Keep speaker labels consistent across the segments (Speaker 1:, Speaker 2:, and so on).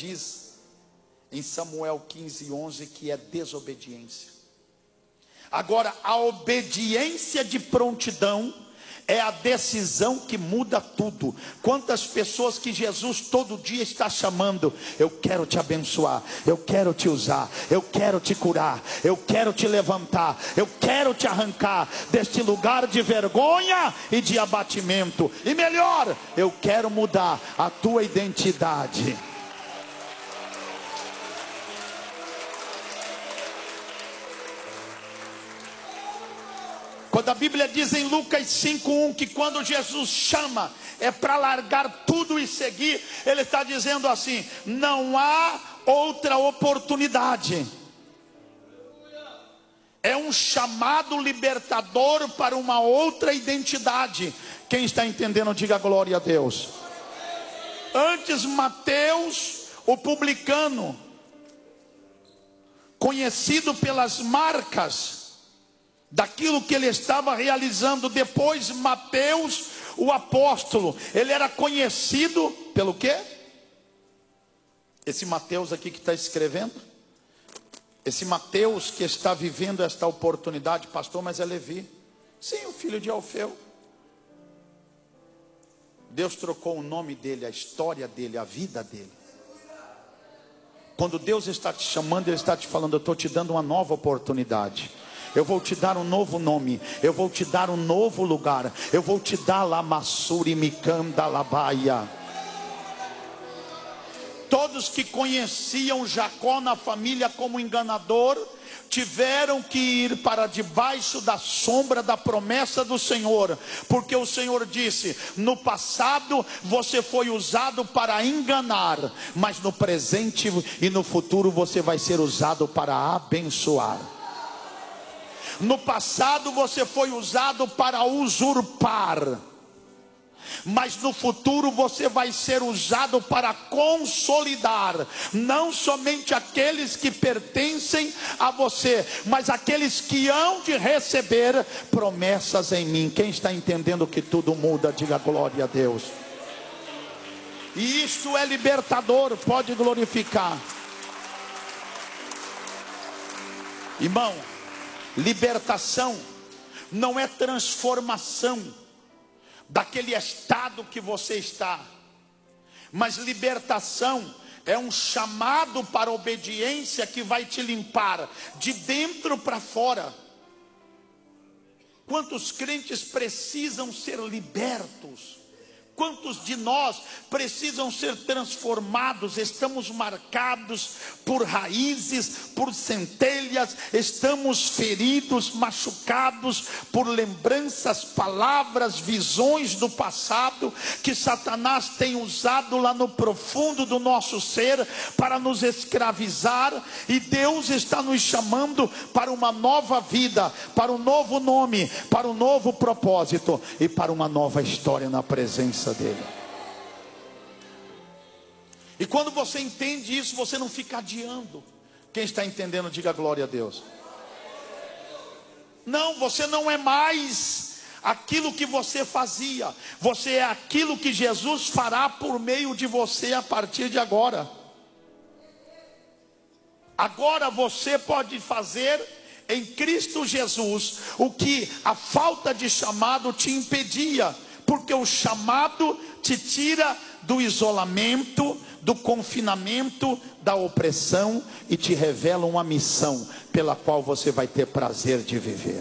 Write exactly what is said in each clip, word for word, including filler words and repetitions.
Speaker 1: diz em Samuel quinze, onze que é desobediência. Agora, a obediência de prontidão é a decisão que muda tudo. Quantas pessoas que Jesus todo dia está chamando: eu quero te abençoar, eu quero te usar, eu quero te curar, eu quero te levantar, eu quero te arrancar deste lugar de vergonha e de abatimento, e melhor, eu quero mudar a tua identidade. Quando a Bíblia diz em Lucas cinco, um que quando Jesus chama é para largar tudo e seguir, Ele está dizendo assim: não há outra oportunidade. É um chamado libertador para uma outra identidade. Quem está entendendo, diga glória a Deus. Antes, Mateus, o publicano, conhecido pelas marcas daquilo que ele estava realizando. Depois, Mateus, o apóstolo, ele era conhecido pelo quê? Esse Mateus aqui que está escrevendo, esse Mateus que está vivendo esta oportunidade, pastor, mas é Levi. Sim, o filho de Alfeu. Deus trocou o nome dele, a história dele, a vida dele. Quando Deus está te chamando, Ele está te falando: eu estou te dando uma nova oportunidade. Eu vou te dar um novo nome, eu vou te dar um novo lugar, eu vou te dar Lamassuri Mikanda Labaia. Todos que conheciam Jacó na família como enganador, tiveram que ir para debaixo da sombra da promessa do Senhor, porque o Senhor disse: no passado você foi usado para enganar, mas no presente e no futuro você vai ser usado para abençoar. No passado você foi usado para usurpar, mas no futuro você vai ser usado para consolidar, não somente aqueles que pertencem a você, mas aqueles que hão de receber promessas em mim. Quem está entendendo que tudo muda, diga glória a Deus. E isto é libertador, pode glorificar. Irmão, libertação não é transformação daquele estado que você está, mas libertação é um chamado para obediência que vai te limpar de dentro para fora. Quantos crentes precisam ser libertos? Quantos de nós precisam ser transformados? Estamos marcados por raízes, por centelhas, estamos feridos, machucados por lembranças, palavras, visões do passado que Satanás tem usado lá no profundo do nosso ser para nos escravizar. E Deus está nos chamando para uma nova vida, para um novo nome, para um novo propósito e para uma nova história na presença dele. E quando você entende isso, você não fica adiando. Quem está entendendo, diga glória a Deus. Não, você não é mais aquilo que você fazia, você é aquilo que Jesus fará por meio de você a partir de agora. Agora você pode fazer em Cristo Jesus o que a falta de chamado te impedia, porque o chamado te tira do isolamento, do confinamento, da opressão e te revela uma missão pela qual você vai ter prazer de viver.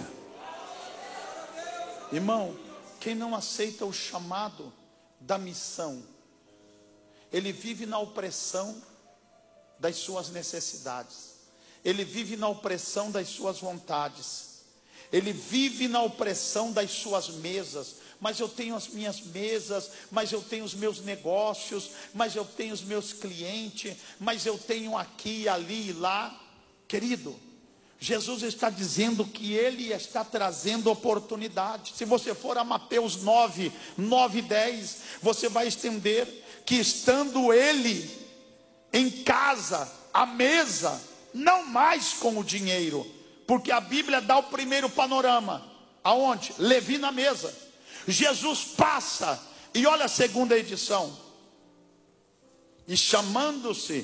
Speaker 1: Irmão, quem não aceita o chamado da missão, ele vive na opressão das suas necessidades, ele vive na opressão das suas vontades, ele vive na opressão das suas mesas. Mas eu tenho as minhas mesas, mas eu tenho os meus negócios, mas eu tenho os meus clientes, mas eu tenho aqui, ali e lá. Querido, Jesus está dizendo que Ele está trazendo oportunidade. Se você for a Mateus nove, nove e dez, você vai entender que estando Ele em casa, à mesa, não mais com o dinheiro, porque a Bíblia dá o primeiro panorama. Aonde? Levi na mesa. Jesus passa e olha a segunda edição. E chamando-se